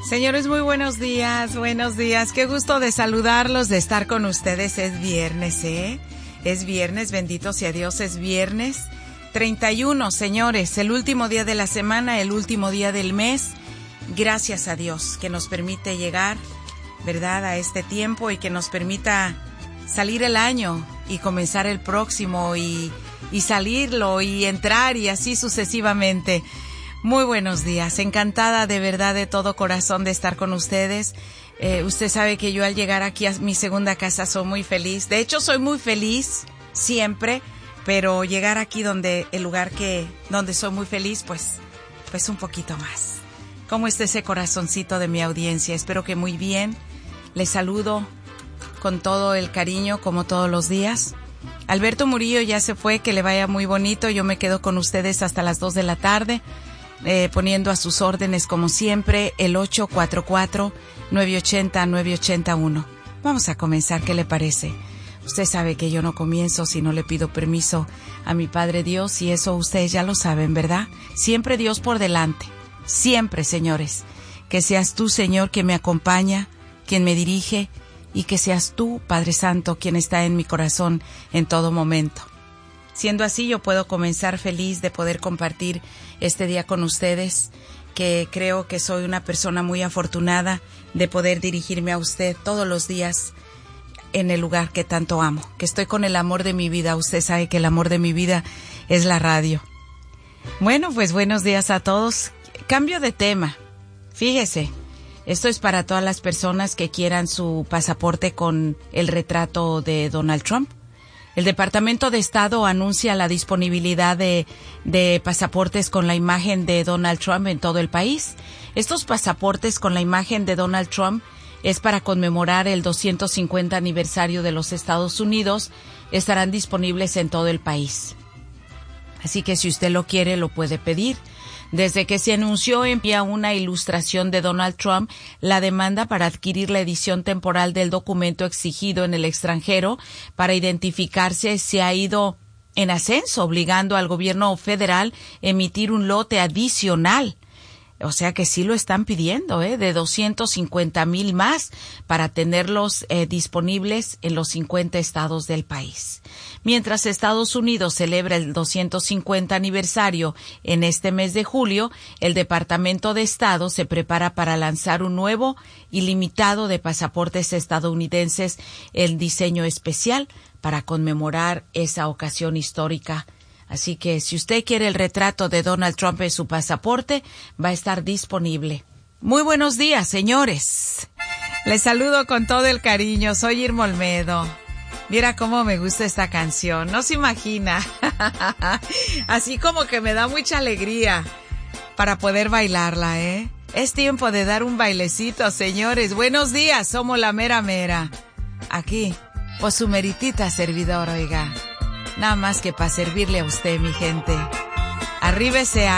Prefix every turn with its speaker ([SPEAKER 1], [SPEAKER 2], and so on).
[SPEAKER 1] Señores, muy buenos días, buenos días. Qué gusto de saludarlos, de estar con ustedes. Es viernes, ¿eh? Es viernes, bendito sea Dios, es viernes 31, señores, el último día de la semana, el último día del mes. Gracias a Dios que nos permite llegar, ¿verdad?, a este tiempo y que nos permita salir el año y comenzar el próximo y salirlo y entrar y así sucesivamente. Muy buenos días, encantada de verdad de todo corazón de estar con ustedes. Usted sabe que yo al llegar aquí a mi segunda casa soy muy feliz. De hecho, soy muy feliz siempre, pero llegar aquí el lugar donde soy muy feliz, pues un poquito más. ¿Cómo está ese corazoncito de mi audiencia? Espero que muy bien. Les saludo con todo el cariño, como todos los días. Alberto Murillo ya se fue, que le vaya muy bonito. Yo me quedo con ustedes hasta las 2 de la tarde. Poniendo a sus órdenes como siempre el 844-980-9881. Vamos a comenzar, ¿qué le parece? Usted sabe que yo no comienzo si no le pido permiso a mi Padre Dios, y eso ustedes ya lo saben, ¿verdad? Siempre Dios por delante, siempre, señores. Que seas tú, Señor, quien me acompaña, quien me dirige, y que seas tú, Padre Santo, quien está en mi corazón en todo momento. Siendo así, yo puedo comenzar feliz de poder compartir este día con ustedes, que creo que soy una persona muy afortunada de poder dirigirme a usted todos los días en el lugar que tanto amo, que estoy con el amor de mi vida. Usted sabe que el amor de mi vida es la radio. Bueno, pues buenos días a todos. Cambio de tema. Fíjese, esto es para todas las personas que quieran su pasaporte con el retrato de Donald Trump. El Departamento de Estado anuncia la disponibilidad de pasaportes con la imagen de Donald Trump en todo el país. Estos pasaportes con la imagen de Donald Trump es para conmemorar el 250 aniversario de los Estados Unidos. Estarán disponibles en todo el país. Así que si usted lo quiere, lo puede pedir. Desde que se anunció envía una ilustración de Donald Trump, la demanda para adquirir la edición temporal del documento exigido en el extranjero para identificarse se ha ido en ascenso, obligando al gobierno federal a emitir un lote adicional. O sea que sí lo están pidiendo, de 250,000 más para tenerlos disponibles en los 50 estados del país. Mientras Estados Unidos celebra el 250 aniversario en este mes de julio, el Departamento de Estado se prepara para lanzar un nuevo y limitado de pasaportes estadounidenses en diseño especial para conmemorar esa ocasión histórica. Así que si usted quiere el retrato de Donald Trump en su pasaporte, va a estar disponible. Muy buenos días, señores. Les saludo con todo el cariño. Soy Irma Olmedo. Mira cómo me gusta esta canción. No se imagina. Así como que me da mucha alegría para poder bailarla, ¿eh? Es tiempo de dar un bailecito, señores. Buenos días, somos la mera mera. Aquí, pues su meritita servidor, oiga. Nada más que para servirle a usted, mi gente. Arriba ese